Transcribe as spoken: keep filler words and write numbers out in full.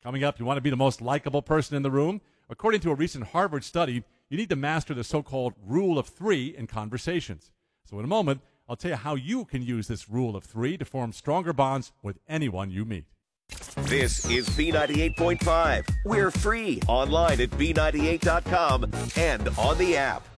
Coming up, you want to be the most likable person in the room? According to a recent Harvard study, you need to master the so-called rule of three in conversations. So in a moment, I'll tell you how you can use this rule of three to form stronger bonds with anyone you meet. This is B ninety-eight point five. We're free online at B ninety-eight dot com and on the app.